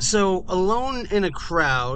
So, Alone in a Crowd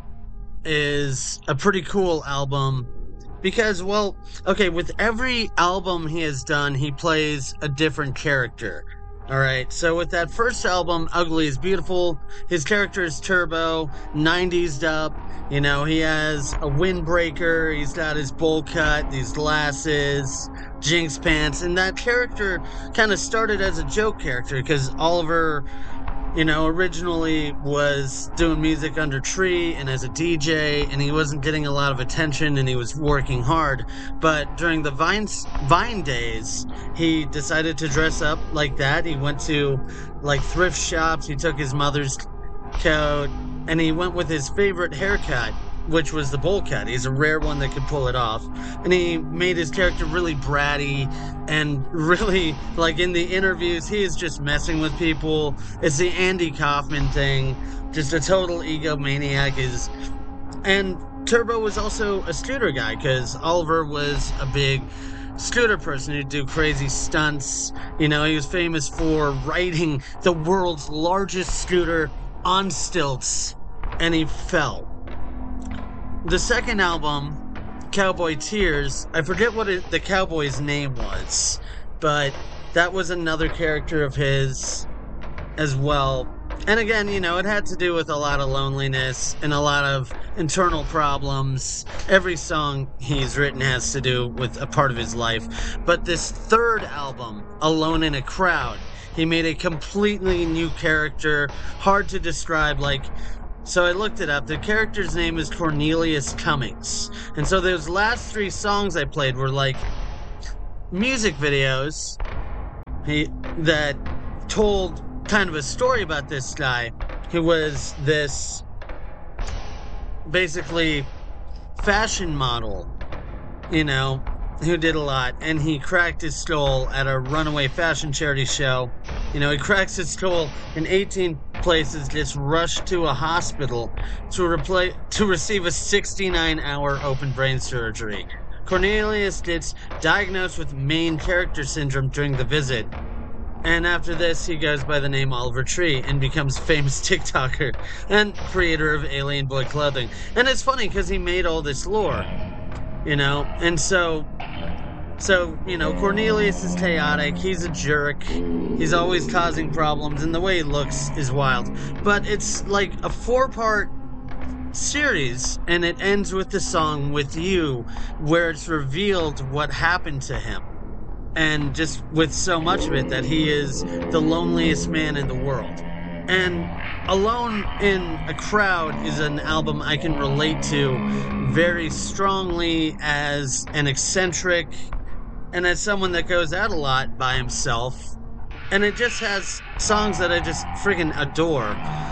is a pretty cool album because, well, okay, with every album he has done, he plays a different character. All right, so with that first album, Ugly is Beautiful, his character is Turbo, 90s up. He has a windbreaker, he's got his bowl cut, these glasses, Jinx pants, and that character kind of started as a joke character because Oliver originally was doing music under Tree and as a DJ, and he wasn't getting a lot of attention and he was working hard. But during the Vine days, he decided to dress up like that. He went to like thrift shops, he took his mother's coat, and he went with his favorite haircut, which was the bowl cut. He's a rare one that could pull it off. And he made his character really bratty and really, like in the interviews, he is just messing with people. It's the Andy Kaufman thing, just a total egomaniac. And Turbo was also a scooter guy because Oliver was a big scooter person who'd do crazy stunts. He was famous for riding the world's largest scooter on stilts, and he fell. The second album, Cowboy Tears, I forget what the cowboy's name was, but that was another character of his as well. And again, it had to do with a lot of loneliness and a lot of internal problems. Every song he's written has to do with a part of his life. But this third album, Alone in a Crowd, he made a completely new character, hard to describe, so I looked it up. The character's name is Cornelius Cummings. And so those last three songs I played were like music videos that told kind of a story about this guy who was this basically fashion model, who did a lot, and he cracked his skull at a runaway fashion charity show. He cracks his skull in 18 places, gets rushed to a hospital to receive a 69-hour open brain surgery. Cornelius gets diagnosed with main character syndrome during the visit. And after this, he goes by the name Oliver Tree and becomes a famous TikToker and creator of Alien Boy clothing. And it's funny because he made all this lore, and so Cornelius is chaotic, he's a jerk, he's always causing problems, and the way he looks is wild. But it's like a 4-part series, and it ends with the song With You, where it's revealed what happened to him. And just with so much of it that he is the loneliest man in the world. And Alone in a Crowd is an album I can relate to very strongly as an eccentric and as someone that goes out a lot by himself. And it just has songs that I just friggin' adore,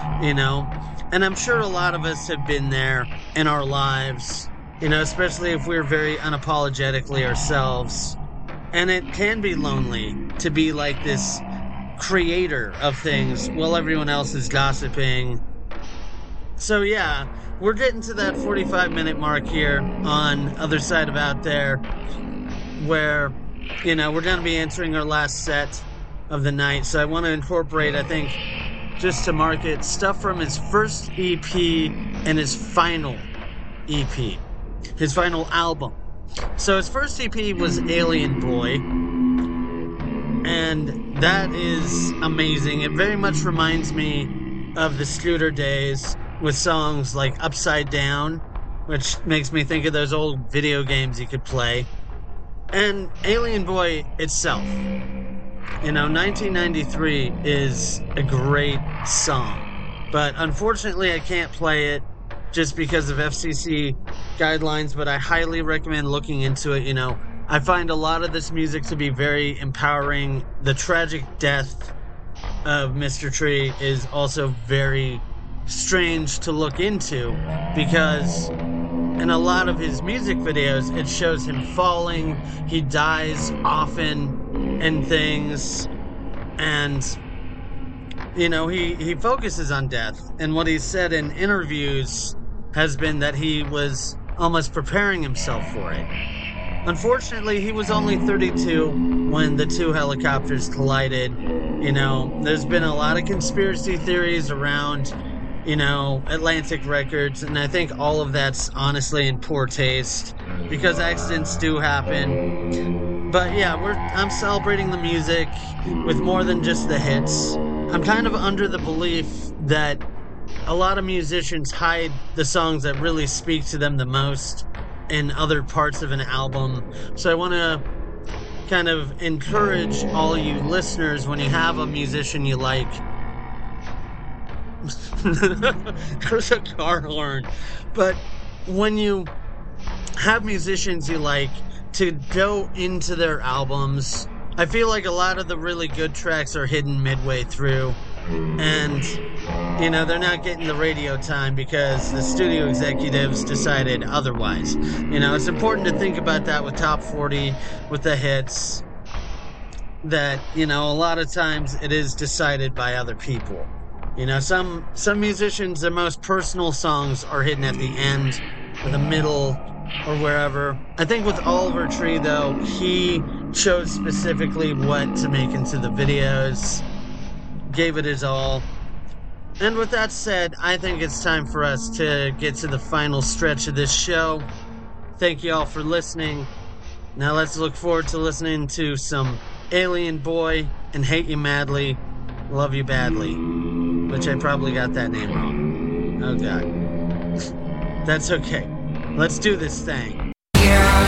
And I'm sure a lot of us have been there in our lives, especially if we're very unapologetically ourselves. And it can be lonely to be like this creator of things while everyone else is gossiping. So yeah, we're getting to that 45-minute mark here on Other Side of Out There, where, we're going to be entering our last set of the night. So I want to incorporate, I think, just to mark it, stuff from his first EP and his final EP, his final album. So his first EP was Alien Boy, and that is amazing. It very much reminds me of the scooter days with songs like Upside Down, which makes me think of those old video games you could play. And Alien Boy itself, 1993 is a great song, but unfortunately I can't play it just because of FCC guidelines, but I highly recommend looking into it. I find a lot of this music to be very empowering. The tragic death of Mr. Tree is also very strange to look into because in a lot of his music videos, it shows him falling, he dies often and things, and he focuses on death, and what he's said in interviews has been that he was almost preparing himself for it. Unfortunately, he was only 32 when the two helicopters collided. There's been a lot of conspiracy theories around Atlantic Records, and I think all of that's honestly in poor taste because accidents do happen. But yeah, I'm celebrating the music with more than just the hits. I'm kind of under the belief that a lot of musicians hide the songs that really speak to them the most in other parts of an album. So I want to kind of encourage all you listeners, when you have a musician you like. There's a car horn. But when you have musicians you like, to go into their albums, I feel like a lot of the really good tracks are hidden midway through. And, they're not getting the radio time because the studio executives decided otherwise. It's important to think about that with Top 40, with the hits, that, a lot of times it is decided by other people. Some musicians, their most personal songs are hidden at the end or the middle or wherever. I think with Oliver Tree, though, he chose specifically what to make into the videos, gave it his all. And with that said, I think it's time for us to get to the final stretch of this show. Thank you all for listening. Now let's look forward to listening to some Alien Boy and Hate You Madly, Love You Badly, which I probably got that name wrong. Oh God. That's okay. Let's do this thing.